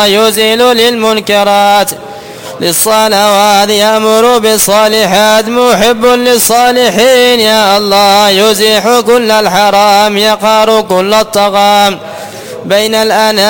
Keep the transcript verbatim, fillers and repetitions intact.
يزيل للمنكرات للصلوات يأمر بالصالحات محب للصالحين يا الله يزيح كل الحرام يقهر كل الطغام بين الأنام